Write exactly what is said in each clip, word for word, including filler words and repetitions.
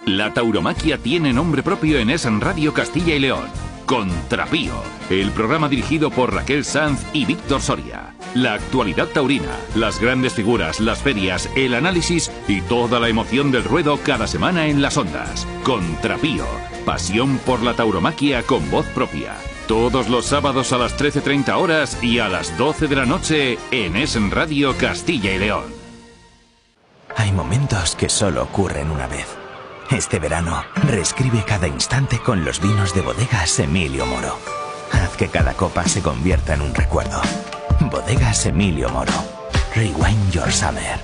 La tauromaquia tiene nombre propio en Es Radio Castilla y León. Contrapío, el programa dirigido por Raquel Sanz y Víctor Soria. La actualidad taurina, las grandes figuras, las ferias, el análisis y toda la emoción del ruedo cada semana en las ondas. Contrapío, pasión por la tauromaquia con voz propia. Todos los sábados a las trece treinta horas y a las doce de la noche en Es Radio Castilla y León. Hay momentos que solo ocurren una vez. Este verano, reescribe cada instante con los vinos de Bodegas Emilio Moro. Haz que cada copa se convierta en un recuerdo. Bodegas Emilio Moro. Rewind your summer.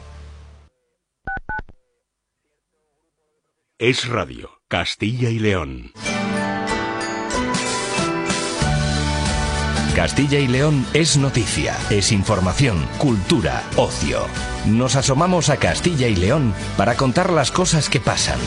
Es Radio Castilla y León. Castilla y León es noticia, es información, cultura, ocio. Nos asomamos a Castilla y León para contar las cosas que pasan.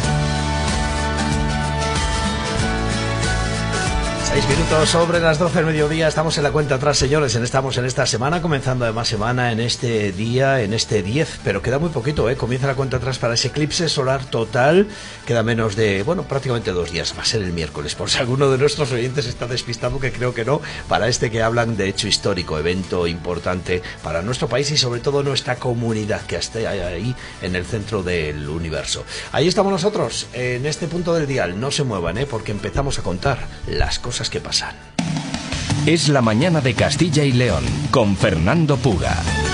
Seis minutos sobre las doce del mediodía, estamos en la cuenta atrás, señores, en estamos en esta semana, comenzando además semana en este día, en este diez, pero queda muy poquito, ¿eh? Comienza la cuenta atrás para ese eclipse solar total, queda menos de, bueno, prácticamente dos días, va a ser el miércoles, por si alguno de nuestros oyentes está despistado, que creo que no, para este que hablan de hecho histórico, evento importante para nuestro país y sobre todo nuestra comunidad, que esté ahí en el centro del universo. Ahí estamos nosotros, en este punto del dial, no se muevan, ¿eh? Porque empezamos a contar las cosas que pasan. Es la mañana de Castilla y León con Fernando Puga.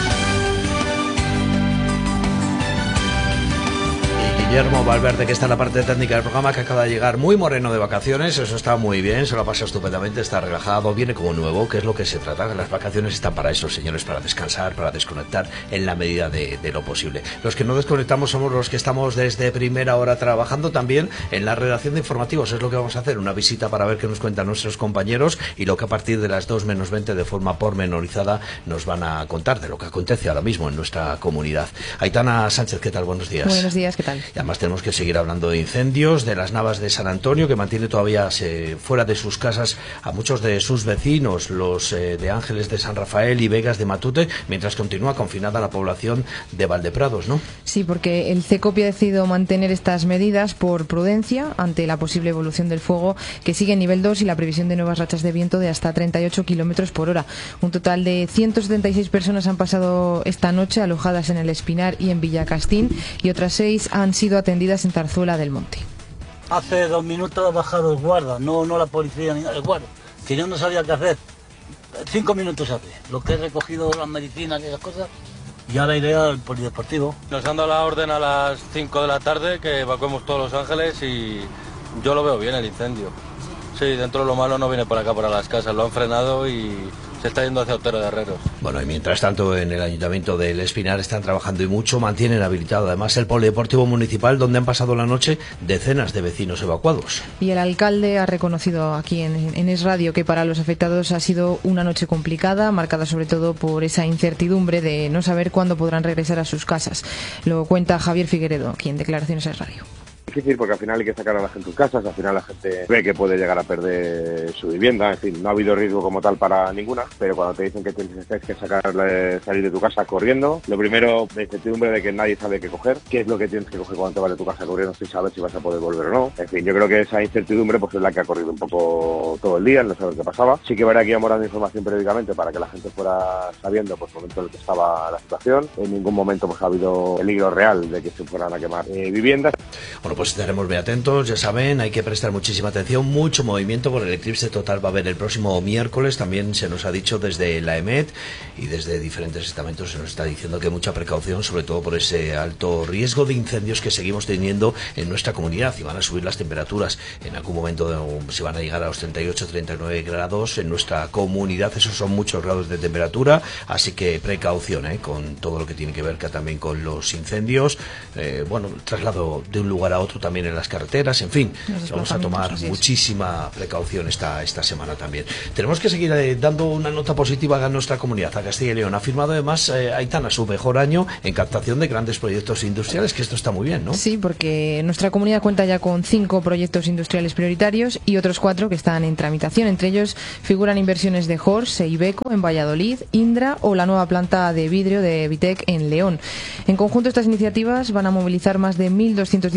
Guillermo Valverde, que está en la parte técnica del programa, que acaba de llegar muy moreno de vacaciones, eso está muy bien, se lo pasa estupendamente, está relajado, viene como nuevo, que es lo que se trata. Las vacaciones están para eso, señores, para descansar, para desconectar en la medida de, de lo posible. Los que no desconectamos somos los que estamos desde primera hora trabajando también en la redacción de informativos, es lo que vamos a hacer, una visita para ver qué nos cuentan nuestros compañeros y lo que a partir de las dos menos veinte de forma pormenorizada nos van a contar de lo que acontece ahora mismo en nuestra comunidad. Aitana Sánchez, ¿qué tal? Buenos días. Buenos días, ¿qué tal? Y además tenemos que seguir hablando de incendios, de las Navas de San Antonio, que mantiene todavía se, fuera de sus casas a muchos de sus vecinos, los eh, de Ángeles de San Rafael y Vegas de Matute, mientras continúa confinada la población de Valdeprados, ¿no? Sí, porque el CECOPI ha decidido mantener estas medidas por prudencia ante la posible evolución del fuego, que sigue en nivel dos y la previsión de nuevas rachas de viento de hasta treinta y ocho kilómetros por hora. Un total de ciento setenta y seis personas han pasado esta noche alojadas en el Espinar y en Villacastín, y otras seis han sido atendidas en Zarzuela del Monte. Hace dos minutos ha bajado el guarda, no, no la policía ni el guarda, que yo no sabía qué hacer. Cinco minutos hace, lo que he recogido las medicinas y las cosas, y ahora iré al polideportivo. Nos han dado la orden a las cinco de la tarde que evacuemos todos Los Ángeles y yo lo veo bien el incendio. Sí, dentro de lo malo no viene por acá, para las casas, lo han frenado y se está yendo hacia Otero de Herreros. Bueno, y mientras tanto en el Ayuntamiento del Espinar están trabajando y mucho, mantienen habilitado además el Polideportivo Municipal, donde han pasado la noche decenas de vecinos evacuados. Y el alcalde ha reconocido aquí en, en Es Radio que para los afectados ha sido una noche complicada, marcada sobre todo por esa incertidumbre de no saber cuándo podrán regresar a sus casas. Lo cuenta Javier Figueredo, aquí en Declaraciones Es Radio. Difícil porque al final hay que sacar a la gente de sus casas, al final la gente ve que puede llegar a perder su vivienda, en fin, no ha habido riesgo como tal para ninguna, pero cuando te dicen que tienes que sacar, salir de tu casa corriendo, lo primero, la incertidumbre de que nadie sabe qué coger, qué es lo que tienes que coger cuando te vas de tu casa corriendo sin saber si vas a poder volver o no, en fin, yo creo que esa incertidumbre pues es la que ha corrido un poco todo el día, no saber qué pasaba. Sí que verá que íbamos dando información periódicamente para que la gente fuera sabiendo pues el momento en el que estaba la situación, en ningún momento pues ha habido peligro real de que se fueran a quemar eh, viviendas. Bueno, pues estaremos muy atentos, ya saben, hay que prestar muchísima atención, mucho movimiento por el eclipse total va a haber el próximo miércoles, también se nos ha dicho desde la EMET y desde diferentes estamentos se nos está diciendo que mucha precaución, sobre todo por ese alto riesgo de incendios que seguimos teniendo en nuestra comunidad, y van a subir las temperaturas, en algún momento se van a llegar a los treinta y ocho, treinta y nueve grados en nuestra comunidad, esos son muchos grados de temperatura, así que precaución ¿eh? con todo lo que tiene que ver que también con los incendios, eh, bueno, traslado de un lugar a otro también en las carreteras, en fin, vamos a tomar muchísima precaución esta, esta semana también. Tenemos que seguir eh, dando una nota positiva a nuestra comunidad, a Castilla y León. Ha firmado además eh, Aitana su mejor año en captación de grandes proyectos industriales, que esto está muy bien, ¿no? Sí, porque nuestra comunidad cuenta ya con cinco proyectos industriales prioritarios y otros cuatro que están en tramitación. Entre ellos figuran inversiones de Hors e Ibeco en Valladolid, Indra o la nueva planta de vidrio de Vitec en León. En conjunto, estas iniciativas van a movilizar más de mil doscientos diez millones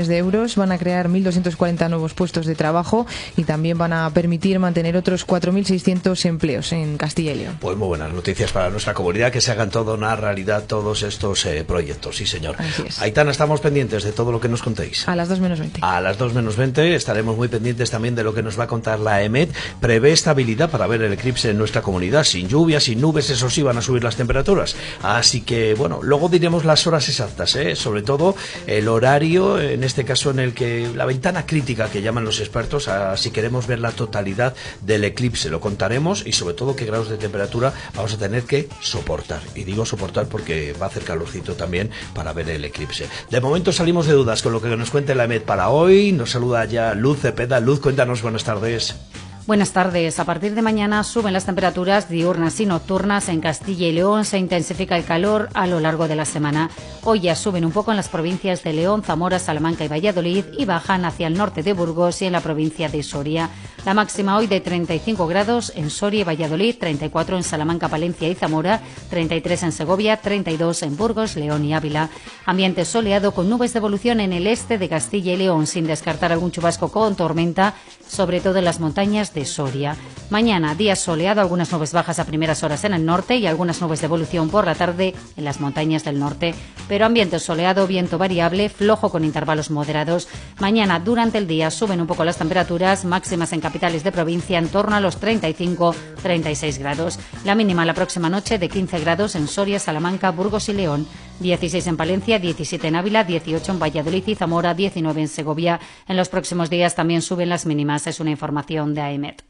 millones de euros, van a crear mil doscientos cuarenta nuevos puestos de trabajo y también van a permitir mantener otros cuatro mil seiscientos empleos en Castilla y León. Pues muy buenas noticias para nuestra comunidad, que se hagan toda una realidad todos estos eh, proyectos, sí señor. Así es. Aitana, estamos pendientes de todo lo que nos contéis. A las dos menos veinte. A las dos menos veinte estaremos muy pendientes también de lo que nos va a contar la E M E T. Prevé estabilidad para ver el eclipse en nuestra comunidad, sin lluvia, sin nubes, eso sí, van a subir las temperaturas. Así que, bueno, luego diremos las horas exactas, ¿eh? Sobre todo el horario, en este caso en el que la ventana crítica que llaman los expertos, a, si queremos ver la totalidad del eclipse, lo contaremos, y sobre todo qué grados de temperatura vamos a tener que soportar. Y digo soportar porque va a hacer calorcito también para ver el eclipse. De momento salimos de dudas con lo que nos cuente la E M E T para hoy. Nos saluda ya Luz Cepeda. Luz, cuéntanos, buenas tardes. Buenas tardes. A partir de mañana suben las temperaturas diurnas y nocturnas en Castilla y León. Se intensifica el calor a lo largo de la semana. Hoy ya suben un poco en las provincias de León, Zamora, Salamanca y Valladolid y bajan hacia el norte de Burgos y en la provincia de Soria. La máxima hoy de treinta y cinco grados en Soria y Valladolid, treinta y cuatro en Salamanca, Palencia y Zamora, treinta y tres en Segovia, treinta y dos en Burgos, León y Ávila. Ambiente soleado con nubes de evolución en el este de Castilla y León, sin descartar algún chubasco con tormenta, sobre todo en las montañas de Soria. Mañana, día soleado, algunas nubes bajas a primeras horas en el norte y algunas nubes de evolución por la tarde en las montañas del norte. Pero ambiente soleado, viento variable, flojo con intervalos moderados. Mañana, durante el día, suben un poco las temperaturas, máximas en capitales de provincia en torno a los treinta y cinco a treinta y seis grados. La mínima la próxima noche de quince grados en Soria, Salamanca, Burgos y León. dieciséis en Palencia, diecisiete en Ávila, dieciocho en Valladolid y Zamora, diecinueve en Segovia. En los próximos días también suben las mínimas. Es una información de A E M E T.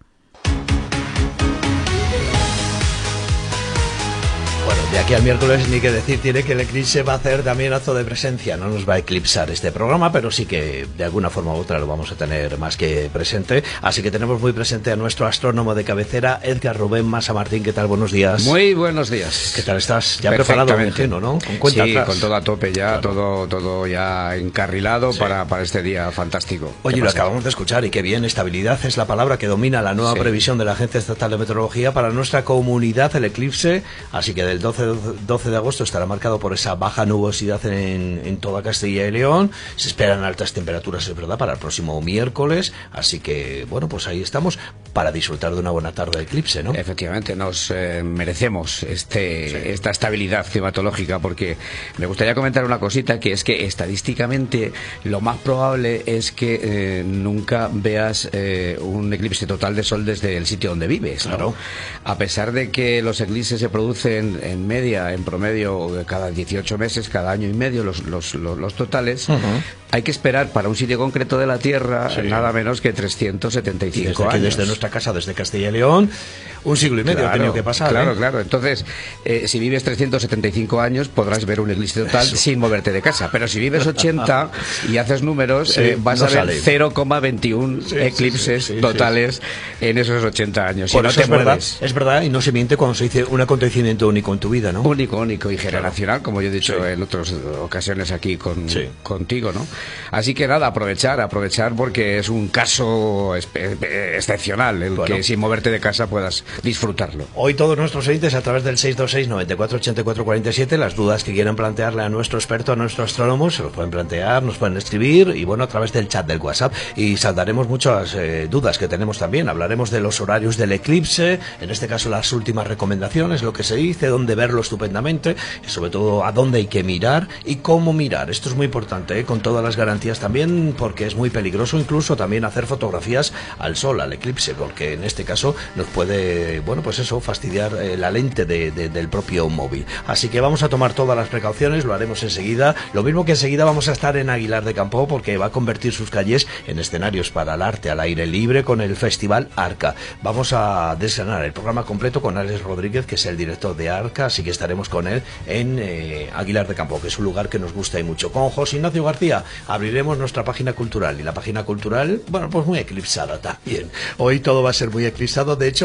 Bueno, de aquí al miércoles ni que decir tiene que el eclipse va a hacer también acto de presencia. No nos va a eclipsar este programa, pero sí que de alguna forma u otra lo vamos a tener más que presente. Así que tenemos muy presente a nuestro astrónomo de cabecera, Edgar Rubén Masa Martín. ¿Qué tal? Buenos días. Muy buenos días. ¿Qué tal estás? Ya preparado, me entiendo, ¿no? Con cuenta sí, atrás. Con todo a tope ya, claro. todo todo ya encarrilado sí. para, para este día fantástico. Oye, lo acabamos de escuchar y qué bien, estabilidad es la palabra que domina la nueva sí. previsión de la Agencia Estatal de Meteorología para nuestra comunidad, el eclipse. Así que del doce de agosto estará marcado por esa baja nubosidad en, en toda Castilla y León. Se esperan altas temperaturas, es verdad, para el próximo miércoles. Así que, bueno, pues ahí estamos para disfrutar de una buena tarde de eclipse, ¿no? Efectivamente, nos eh, merecemos este sí. esta estabilidad climatológica, porque me gustaría comentar una cosita, que es que estadísticamente lo más probable es que eh, nunca veas eh, un eclipse total de sol desde el sitio donde vives, ¿no? Claro. A pesar de que los eclipses se producen en media, en promedio, cada dieciocho meses, cada año y medio, los, los, los, los totales, uh-huh. hay que esperar para un sitio concreto de la Tierra sí. nada menos que trescientos setenta y cinco y desde años. Desde nuestra casa, desde Castilla y León, un siglo y medio claro, ha tenido que pasar. Claro, ¿eh? claro. Entonces, eh, si vives trescientos setenta y cinco años, podrás ver un eclipse total Eso. sin moverte de casa. Pero si vives ochenta y haces números, sí, eh, vas no a ver sale. cero coma veintiuno sí, eclipses sí, sí, sí, totales sí. en esos ochenta años. Por si eso no te es verdad, es verdad, y no se miente cuando se dice un acontecimiento único en tu vida, ¿no? Único, único y generacional, como yo he dicho sí. en otras ocasiones aquí con, sí. contigo, ¿no? Así que nada, aprovechar, aprovechar porque es un caso excepcional el bueno. que sin moverte de casa puedas disfrutarlo. Hoy todos nuestros oyentes a través del seis dos seis, nueve cuatro ocho cuatro cuatro siete, las dudas que quieran plantearle a nuestro experto, a nuestro astrónomo, se los pueden plantear, nos pueden escribir y bueno, a través del chat del WhatsApp, y saldaremos muchas eh, dudas que tenemos también. Hablaremos de los horarios del eclipse, en este caso las últimas recomendaciones, lo que se dice, dónde verlo estupendamente, y sobre todo a dónde hay que mirar y cómo mirar. Esto es muy importante, ¿eh? Con todas las garantías también, porque es muy peligroso incluso también hacer fotografías al sol, al eclipse, porque en este caso nos puede, bueno, pues eso, fastidiar eh, la lente de, de, del propio móvil. Así que vamos a tomar todas las precauciones, lo haremos enseguida. Lo mismo que enseguida vamos a estar en Aguilar de Campo, porque va a convertir sus calles en escenarios para el arte al aire libre con el Festival Arca. Vamos a desgranar el programa completo con Alex Rodríguez, que es el director de Arca, así que estaremos con él en eh, Aguilar de Campo, que es un lugar que nos gusta y mucho. Con José Ignacio García abriremos nuestra página cultural, y la página cultural, bueno, pues muy eclipsada también. Hoy todo va a ser muy eclipsado. De hecho, a la una de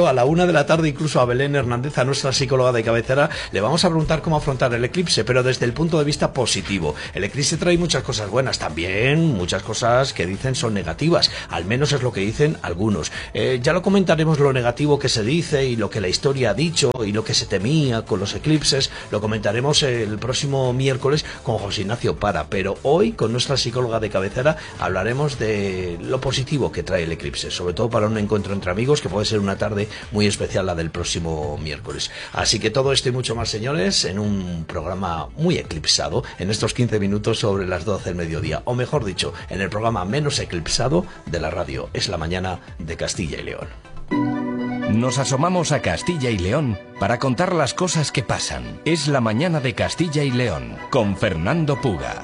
de la tarde incluso a Belén Hernández, a nuestra psicóloga de cabecera, le vamos a preguntar cómo afrontar el eclipse, pero desde el punto de vista positivo. El eclipse trae muchas cosas buenas, también muchas cosas que dicen son negativas, al menos es lo que dicen algunos. Eh, ya lo comentaremos lo negativo que se dice y lo que la historia ha dicho y lo que se temía con los eclipses, lo comentaremos el próximo miércoles con José Ignacio Para, pero hoy con nuestra psicóloga de cabecera hablaremos de lo positivo que trae el eclipse, sobre todo para un encuentro entre amigos que puede ser una tarde muy especial la del próximo miércoles. Así que todo esto y mucho más, señores, en un programa muy eclipsado, en estos quince minutos sobre las doce del mediodía, o mejor dicho, en el programa menos eclipsado de la radio. Es la mañana de Castilla y León. Nos asomamos a Castilla y León para contar las cosas que pasan. Es la mañana de Castilla y León, con Fernando Puga.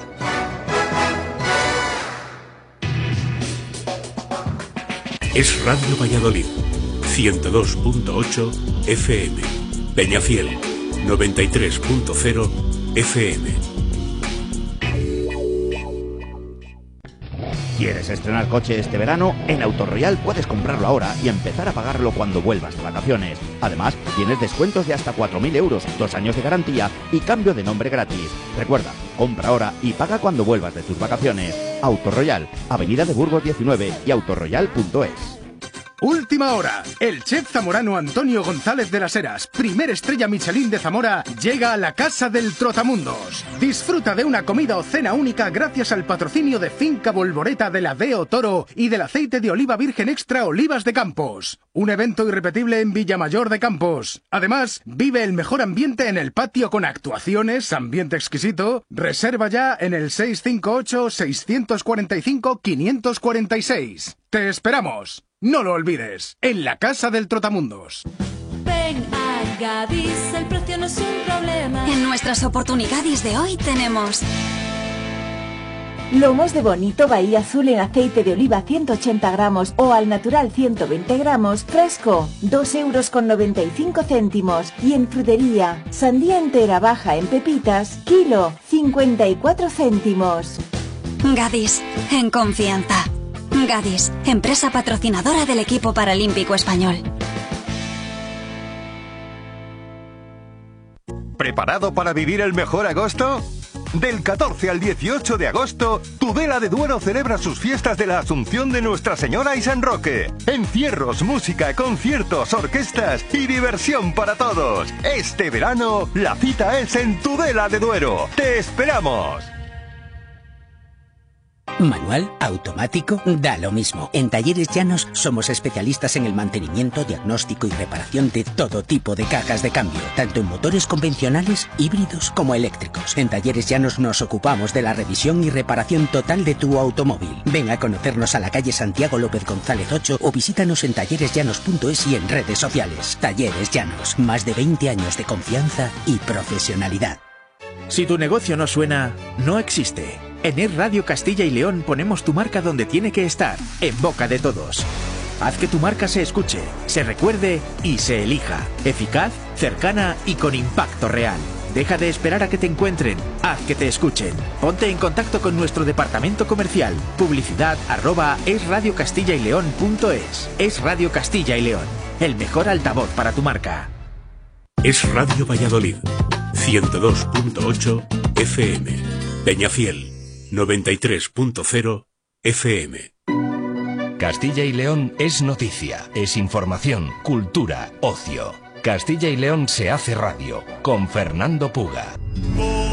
Es Radio Valladolid, ciento dos punto ocho F M. Peñafiel, noventa y tres punto cero F M. ¿Quieres estrenar coche este verano? En Autoroyal puedes comprarlo ahora y empezar a pagarlo cuando vuelvas de vacaciones. Además, tienes descuentos de hasta cuatro mil euros, dos años de garantía y cambio de nombre gratis. Recuerda, compra ahora y paga cuando vuelvas de tus vacaciones. Autoroyal, Avenida de Burgos diecinueve y autoroyal punto es. Última hora. El chef zamorano Antonio González de las Heras, primer estrella Michelin de Zamora, llega a la Casa del Trotamundos. Disfruta de una comida o cena única gracias al patrocinio de Finca Bolboreta de la Deo Toro y del aceite de oliva virgen extra Olivas de Campos. Un evento irrepetible en Villamayor de Campos. Además, vive el mejor ambiente en el patio con actuaciones, ambiente exquisito. Reserva ya en el seis cinco ocho, seis cuatro cinco, cinco cuatro seis. ¡Te esperamos! No lo olvides, en la Casa del Trotamundos. Ven a Gadis, el precio no es un problema. En nuestras oportunidades de hoy tenemos lomos de bonito Bahía Azul en aceite de oliva ciento ochenta gramos o al natural ciento veinte gramos, fresco, dos euros con noventa y cinco céntimos. Y en frutería, sandía entera baja en pepitas, kilo, cincuenta y cuatro céntimos. Gadis, en confianza. Gadis, empresa patrocinadora del equipo paralímpico español. ¿Preparado para vivir el mejor agosto? Del catorce al dieciocho de agosto, Tudela de Duero celebra sus fiestas de la Asunción de Nuestra Señora y San Roque. Encierros, música, conciertos, orquestas y diversión para todos. Este verano, la cita es en Tudela de Duero. ¡Te esperamos! Manual, automático, da lo mismo. En Talleres Llanos somos especialistas en el mantenimiento, diagnóstico y reparación de todo tipo de cajas de cambio, tanto en motores convencionales, híbridos como eléctricos. En Talleres Llanos nos ocupamos de la revisión y reparación total de tu automóvil. Ven a conocernos a la calle Santiago López González ocho o visítanos en talleres llanos punto es y en redes sociales. Talleres Llanos, más de veinte años de confianza y profesionalidad. Si tu negocio no suena, no existe. En Es Radio Castilla y León ponemos tu marca donde tiene que estar, en boca de todos. Haz que tu marca se escuche, se recuerde y se elija. Eficaz, cercana y con impacto real. Deja de esperar a que te encuentren, haz que te escuchen. Ponte en contacto con nuestro departamento comercial. Publicidad arroba esradiocastillaileón.es. Es Radio Castilla y León, el mejor altavoz para tu marca. Es Radio Valladolid, ciento dos punto ocho F M. Peñafiel, noventa y tres punto cero F M. Castilla y León es noticia, es información, cultura, ocio. Castilla y León se hace radio, con Fernando Puga.